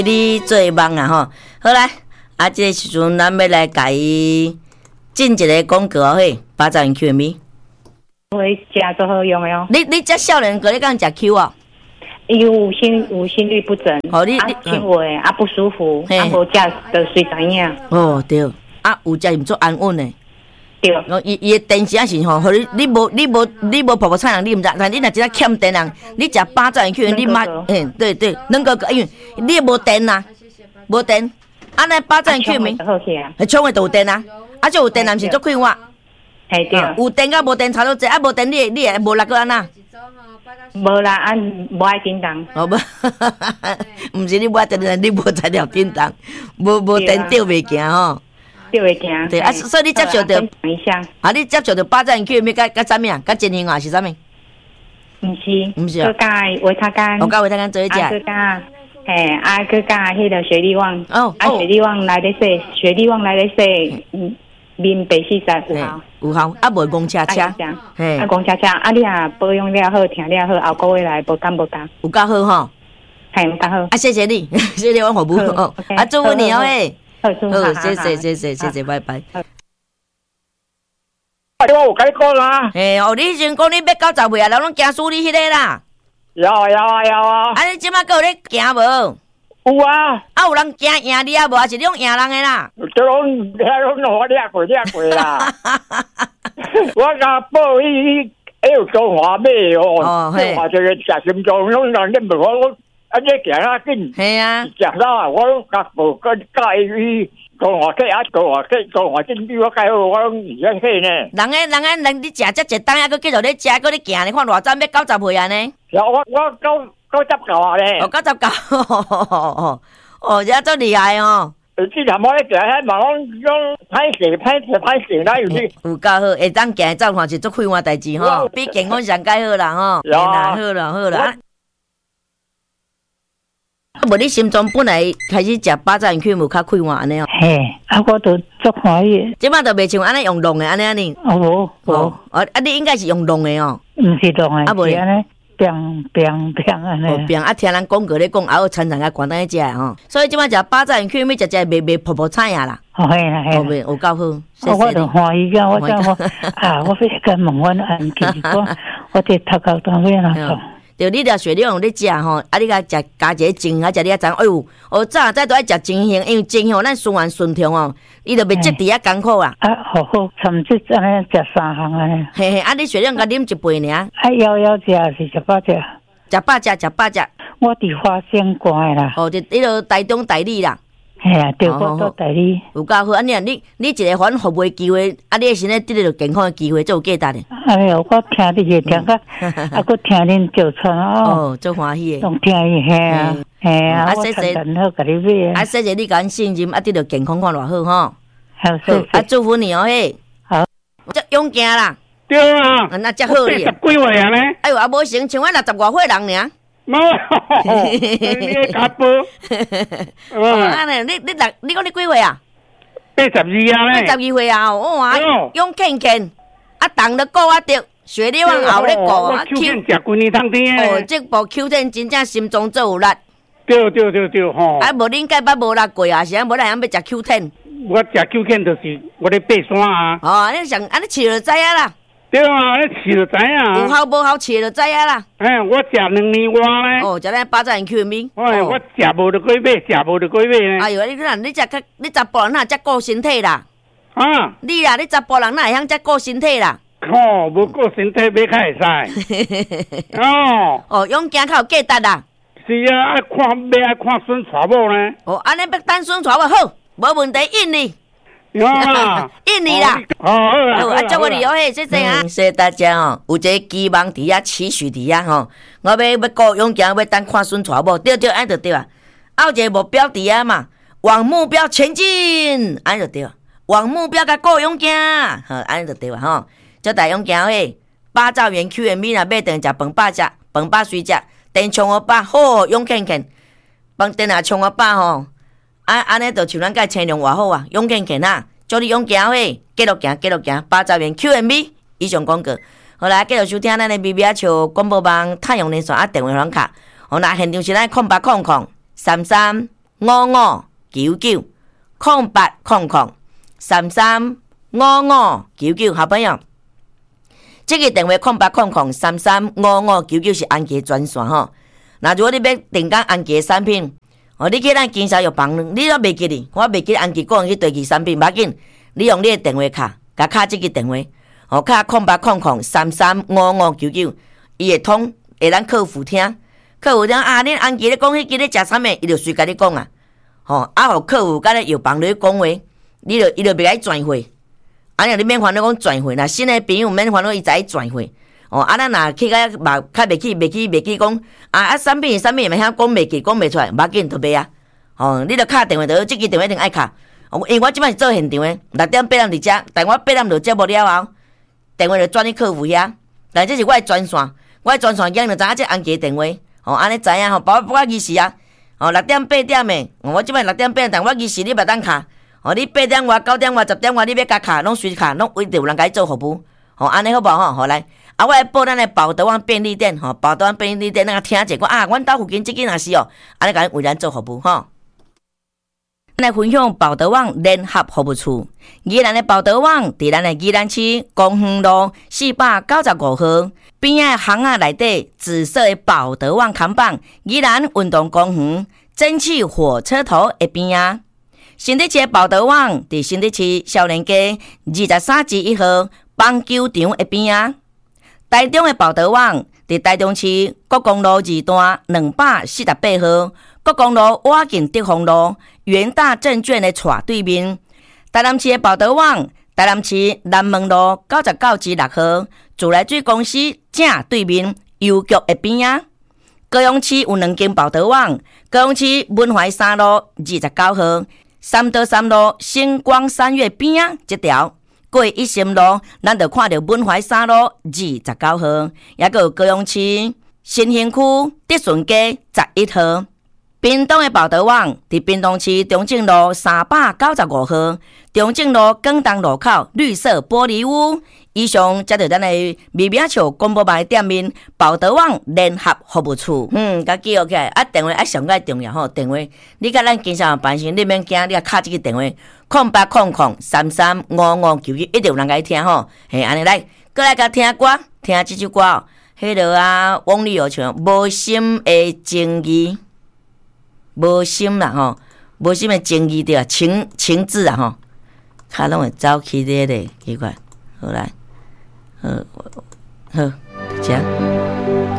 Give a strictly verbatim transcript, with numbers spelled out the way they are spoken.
你做梦啊吼，好来，啊，这个时阵咱要来甲伊进一个广告嘿，八十元 Q M B。 会食做好用的哦。 你你这少年哥，你敢食 Q 啊？ 伊有心有心律不整， 哦，你啊你轻微啊不舒服， 嘿啊无食就随知影。 哦对，啊有食是毋做安稳的。 对， 哦，伊伊的电是啊是吼，互你你无你无你无泡泡菜人你毋知，但你若真正欠电人，你食八十元 Q M B 你买，嘿对对，能够因为你无电啊，无电，啊那八十元 Q M B， 好起啊， 冲的就有电啊，啊就有电人是做快活。 嘿对， 有电甲无电差多济，啊无电你你会无力个安那？ 无啦，啊无爱叮当。 哦无，毋是你无爱电，你无材料叮当，无无电吊袂行吼。 吊袂行。 对啊，所以你接受着一下。 啊，你接受着八十元 Q M B 甲甲啥物啊？甲真营啊是啥物？ 毋是， 毋是佮加维他干。 我甲维他干做一食。 啊，佮加嘿，啊佮加迄个雪利旺。 哦。 啊，雪利旺来咧说，雪利旺来咧说，嗯。面白四十有效， 有效，啊无公车车， 嘿，啊公车车，啊你啊保养了好，听了好，后个月来无干无干， 有够好吼， 系有够好， 啊谢谢你，谢谢我服务哦，啊祝福你哦嘿， 好， 谢谢谢谢谢谢，拜拜。 我有甲你讲啦， 嘿，哦你迄阵讲你要到十岁啊，人拢惊输你迄个啦， 有啊有啊有啊， 啊你即摆搁有咧惊无？ 有啊， 啊有人惊赢你啊无？还是你用赢人的啦？ 这拢遐拢我掠过掠过啦。我甲报伊，哎有中华买哦，中华这个食心脏，拢人咧问我，我啊你行啊紧， 系啊， 食啦，我拢甲报跟教伊中华客啊，中华客中华真比我介好，我拢而家客呢。 人诶人诶人，你食遮一当啊，佮继续咧食，佮咧行，你看偌早要九十岁啊呢？ 有我我九。九十九啊咧！ 哦，九十九，哦，哦，这做厉害哦！ 之前我咧行遐嘛，讲讲歹势歹势歹势啦，有啲有够好，会当行走看是做快活代志吼，比健康上介好啦吼，啦好啦好啦。啊，无你心中本来开始食八珍去无较快活安尼哦。 嘿，啊，我都足欢喜。 即摆都袂像安尼用弄的安尼安尼。 哦无无，哦啊，你应该是用弄的哦。 毋是弄的， 啊无安尼。变变变安尼， 变啊！听人讲过咧讲，还有餐餐甲关单食吼，所以即摆食八十元 Q M B 食食卖卖泡泡菜啊啦。 哦嘿啦嘿啦， 有够好， 我就欢喜个，我讲我啊，我非甲问阮安琪讲，我这头壳单位哪种？ 就你了雪料用咧食吼，啊你甲食加一个精，啊食你啊知，哎呦，哦早早都爱食精香，因为精香咱循环顺畅哦，伊就袂质地啊艰苦啊。 啊，好好，甚至安尼食三项安尼。 嘿嘿，啊你雪料甲啉一杯尔。 啊，枵枵食是食饱食。 食饱食，食饱食。 我伫花仙关啦。 哦，就迄落台中代理啦。 嘿啊，对，我做代理。 有够好，安尼啊，你你一个反服务机会，啊，你身体得到健康的机会，就有价值的。 哎呦，我听你个听个，啊，佮听恁叫传哦，足欢喜的。 拢听伊嘿啊，嘿啊，啊，谢谢，好甲你买啊，谢谢你甲信任，啊，得到健康看偌好吼。 好，谢谢。 啊，祝福你哦嘿。 好， 这勇敢啦。 对啊。 那遮好哩。 八十几岁啊呢？ 哎呦，啊，无成，像我六十外岁人尔。 冇，你假波。 啊，你你六，你讲你几岁啊？ 八十二啊咧。八十二岁啊，哇，勇健健，啊，动得顾啊着，学你往后咧顾啊。 Q ten食几年汤甜哦，这部 Q ten真正心脏做有力。 对对对对吼。 啊，无恁介捌无力过啊？是啊，无人要食 Q ten。 我食 Q ten 就是我咧爬山啊。 哦，安尼上安尼试就知影啦。 对啊，你试就知影。 有效无效试就知影啦。 哎，我食两年外咧。 哦，食咱八十元 Q M B。 哎，我食无就过买，食无就过买咧。 哎呦，你看你食较，你查甫人哪遮顾身体啦？ 啊？ 你啦，你查甫人哪会晓遮顾身体啦？ 哦，无顾身体要较会使。哦。 哦，勇敢较有价值啦。 是啊，爱看要爱看孙娶某呢。 哦，安尼要等孙娶某好，无问题，印你。 啊， 印你啦。 哦，好啊，祝福你哦嘿，谢谢啊，谢谢大家哦。有一个期望伫遐，期许伫遐吼。我要要顾勇敢，要等看孙娶某，对对，安就对啊。啊，有一个目标伫遐嘛，往目标前进，安就对啊。往目标甲顾勇敢，好，安就对啊吼。祝大勇敢嘿，八十元 Q M B 若买顿食饭饱食，饭饱水食，电冲我饱，好勇健健，饭电也冲我饱吼。啊，安尼就像咱甲青龙偌好啊，勇健健啊，祝你勇敢嘿，继续行，继续行，八十元 Q M B 以上广告。好来，继续收听咱的 B B 啊笑广播网太阳连线啊电话响卡。好，那现场是咱空八空空三三五五九九空八空空三三五五九九，好朋友。这个电话空八空空三三五五九九是安吉专线吼。那如果你要订购安吉产品，哦，你去咱经销药房，你若袂记哩，我袂记安吉个人去对其产品，无要紧，你用你的电话卡，甲卡这个电话，哦，卡空八空空三三五五九九，伊会通会咱客服听，客服听啊，恁安吉咧讲迄个咧食啥物，伊就随甲你讲啊，吼，啊，互客服甲咧药房咧讲话，你就伊就袂甲伊转货，安尼你免烦恼讲转货，若新的朋友免烦恼伊知伊转货。哦，啊，咱若去甲嘛，较袂起，袂起，袂起讲啊啊，产品产品咪遐讲袂记，讲袂出来，无要紧，就袂啊。哦，你著敲电话，著即支电话一定爱敲。哦，因为我即摆是做现场的，六点八点伫遮，但我八点就接无了后，电话就转去客服遐。但这是我的专线，我的专线经就知影这安吉电话。哦，安尼知影吼，包括我仪式啊。哦，六点八点的，我即摆六点八点，但我仪式你袂当敲。哦，你八点外、九点外、十点外，你要甲敲，拢随敲，拢一定有人甲你做服务。哦，安尼好无吼？好来。啊，我来报咱的宝德旺便利店吼，宝德旺便利店，咱个听者讲啊，阮兜附近即间若是哦，安尼甲咱为咱做服务吼。咱来分享宝德旺联合服务处，宜兰的宝德旺伫咱的宜兰市公园路四百九十五号边仔巷仔内底紫色的宝德旺看板，宜兰运动公园蒸汽火车头的边仔。新德市的宝德旺伫新德市少年街二十三至一号棒球场的边仔。台中的宝德旺伫台中市国公路二段两百四十八号，国公路瓦近德丰路元大证券的斜对面。台南市的宝德旺，台南市南门路九十九至六号，自来水公司正对面邮局的边仔。高雄市有两间宝德旺，高雄市文怀三路二十九号，三德三路星光三月边仔这条。过一心路，咱就看到文怀三路二十九号，也个有高雄市新兴区德顺街十一号。屏东的宝德旺伫屏东市中正路三百九十五号，中正路广东路口绿色玻璃屋。以上则着咱的微名笑广播牌店面宝德旺联合服务处。嗯，甲记录起来啊，电话啊上个重要吼，电话你甲咱经销办时，你免惊，你啊敲这个电话空八空空三三五五九九，一定有人甲你听吼。嘿，安尼来，过来甲听歌，听这首歌哦，迄落啊，王力友唱无心的情义，无心啦吼，无心的情义对啊，情情字啊吼，卡拢会走去咧咧，奇怪，好来。好，好，这样。